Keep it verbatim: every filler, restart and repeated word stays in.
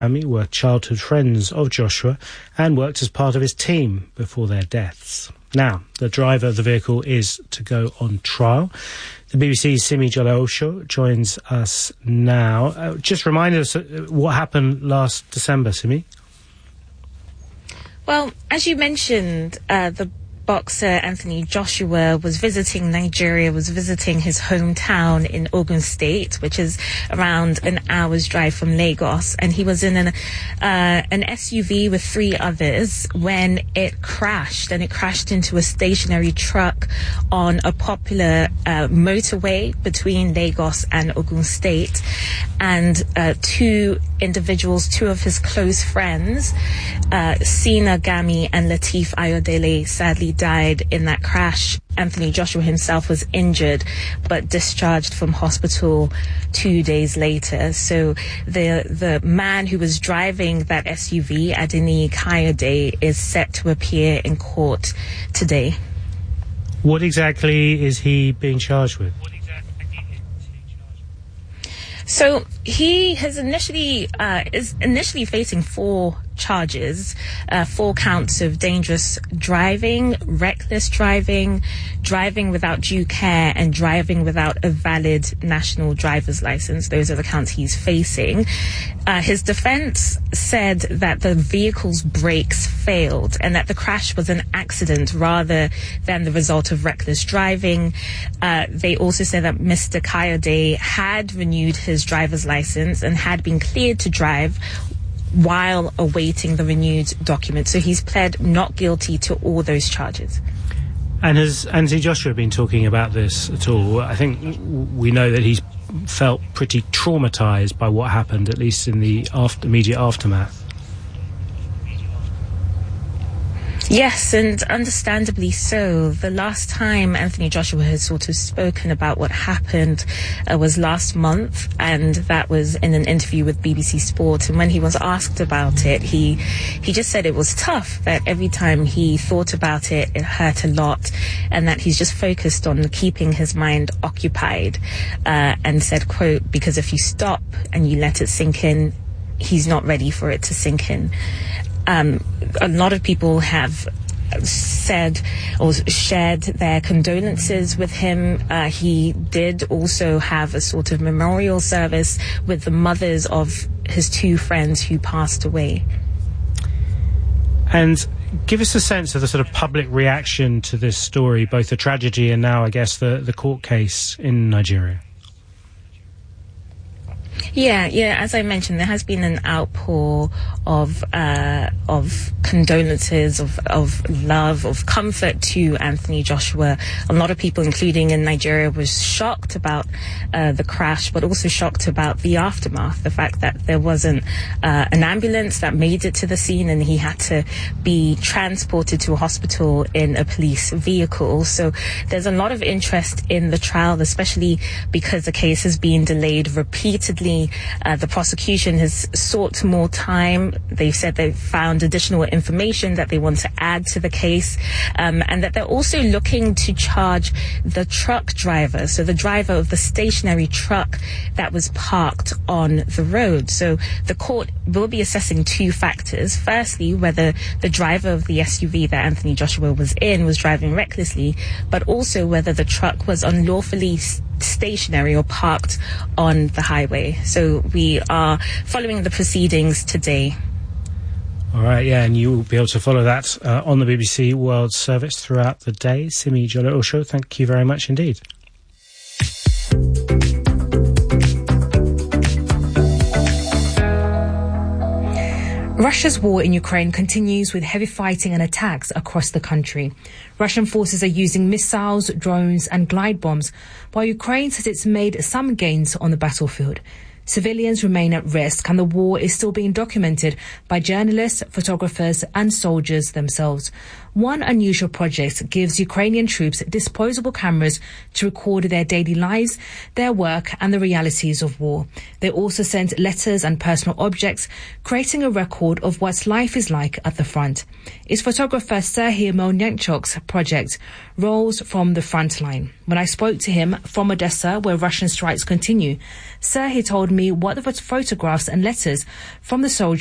Gami were childhood friends of Joshua and worked as part of his team before their deaths. Now, the driver of the vehicle is to go on trial. The B B C's Simi Jole-Osho joins us now. Uh, just remind us uh, what happened last December, Simi. Well, as you mentioned, uh, the boxer Anthony Joshua was visiting Nigeria, was visiting his hometown in Ogun State, which is around an hour's drive from Lagos. And he was in an, uh, an S U V with three others when it crashed, and it crashed into a stationary truck on a popular uh, motorway between Lagos and Ogun State. And uh, two individuals, two of his close friends, uh, Sina Gami and Lateef Ayodele, sadly died in that crash. Anthony Joshua himself was injured but discharged from hospital two days later. So the the man who was driving that S U V, Adeniyi Kayode, is set to appear in court today. What exactly is he being charged with? So he has initially uh, is initially facing four charges, uh, four counts of dangerous driving, reckless driving, driving without due care, and driving without a valid national driver's license. Those are the counts he's facing. Uh, his defense said that the vehicle's brakes failed and that the crash was an accident rather than the result of reckless driving. Uh, they also said that Mister Kayode had renewed his driver's license and had been cleared to drive while awaiting the renewed document. So he's pled not guilty to all those charges. And has Anthony Joshua been talking about this at all? I think we know that he's felt pretty traumatised by what happened, at least in the after, immediate aftermath. Yes, and understandably so. The last time Anthony Joshua has sort of spoken about what happened uh, was last month, and that was in an interview with B B C Sport. And when he was asked about it, he he just said it was tough, that every time he thought about it, it hurt a lot, and that he's just focused on keeping his mind occupied, uh, and said, quote, because if you stop and you let it sink in, he's not ready for it to sink in. Um, a lot of people have said or shared their condolences with him. Uh, he did also have a sort of memorial service with the mothers of his two friends who passed away. And give us a sense of the sort of public reaction to this story, both the tragedy and now, I guess, the, the court case in Nigeria. Yeah, yeah. As I mentioned, there has been an outpour of uh, of condolences, of of love, of comfort to Anthony Joshua. A lot of people, including in Nigeria, was shocked about uh, the crash, but also shocked about the aftermath. The fact that there wasn't uh, an ambulance that made it to the scene, and he had to be transported to a hospital in a police vehicle. So there's a lot of interest in the trial, especially because the case has been delayed repeatedly. Uh, the prosecution has sought more time. They've said they've found additional information that they want to add to the case, um, and that they're also looking to charge the truck driver, so the driver of the stationary truck that was parked on the road. So the court will be assessing two factors. Firstly, whether the driver of the S U V that Anthony Joshua was in was driving recklessly, but also whether the truck was unlawfully stationary or parked on the highway. So we are following the proceedings today. All right, yeah, and you will be able to follow that uh, on the B B C World Service throughout the day. Simi Jole-Osho, thank you very much indeed. Russia's war in Ukraine continues with heavy fighting and attacks across the country. Russian forces are using missiles, drones and glide bombs, while Ukraine says it's made some gains on the battlefield. Civilians remain at risk, and the war is still being documented by journalists, photographers and soldiers themselves. One unusual project gives Ukrainian troops disposable cameras to record their daily lives, their work, and the realities of war. They also sent letters and personal objects, creating a record of what life is like at the front. It's photographer Serhiy Melnyanchuk's project, Rolls from the Front Line. When I spoke to him from Odessa, where Russian strikes continue, Serhiy told me what the photographs and letters from the soldiers